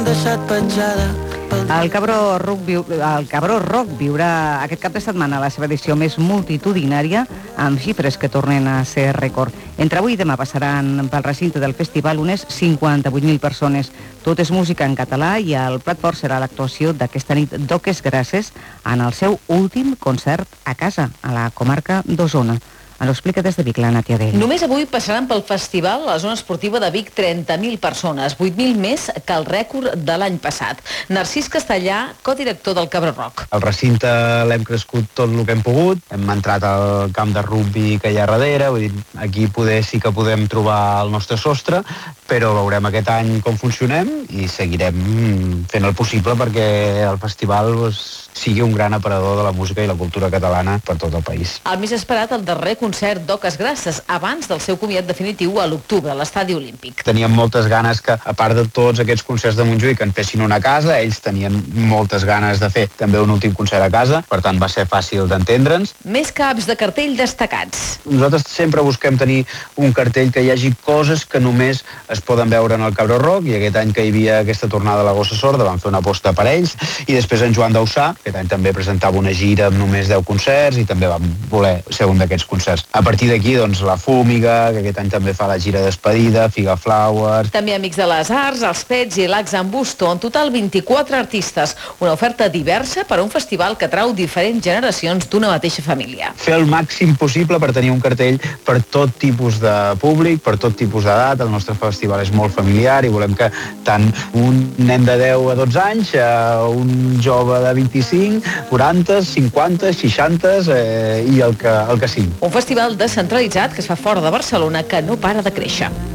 deixat penjada. El Cabró Rock viurà aquest cap de setmana la seva edició més multitudinària, amb xifres que tornen a ser rècord. Entre avui i demà passaran pel recinte del festival unes 58.000 persones. Tot és música en català i el plat fort serà l'actuació d'aquesta nit d'Oques Grasses en el seu últim concert a casa, a la comarca d'Osona. Ens ho explica des de Vic, la Nàtia Dell. Només avui passaran pel festival a la zona esportiva de Vic 30.000 persones, 8.000 més que el rècord de l'any passat. Narcís Castellà, codirector del Cabró Rock. El recinte l'hem crescut tot el que hem pogut, hem entrat al camp de rugbi que hi ha darrere, vull dir, aquí sí que podem trobar el nostre sostre, però veurem aquest any com funcionem i seguirem fent el possible perquè el festival sigui un gran aparador de la música i la cultura catalana per tot el país. El més esperat, el darrer concert d'Oques Grasses, abans del seu comiat definitiu a l'octubre, a l'Estadi Olímpic. Teníem moltes ganes que, a part de tots aquests concerts de Montjuïc, en fessin una a casa, ells tenien moltes ganes de fer també un últim concert a casa, per tant va ser fàcil d'entendre'ns. Més caps de cartell destacats. Nosaltres sempre busquem tenir un cartell que hi hagi coses que només es poden veure en el Cabró Rock, i aquest any que hi havia aquesta tornada a la Gossa Sorda vam fer una aposta per ells, i després en Joan Dausà, aquest any també presentava una gira amb només 10 concerts i també vam voler ser un d'aquests concerts. A partir d'aquí, doncs, la Fúmiga, que aquest any també fa la gira despedida, Figa Flowers... També Amics de les Arts, els Pets i l'Ax en Busto, en total 24 artistes. Una oferta diversa per a un festival que atrau diferents generacions d'una mateixa família. Fer el màxim possible per tenir un cartell per tot tipus de públic, per tot tipus d'edat. El nostre festival és molt familiar i volem que tant un nen de 10 a 12 anys, un jove de 25, 40, 50, 60 i el que sigui. Un festival descentralitzat que es fa fora de Barcelona que no para de créixer.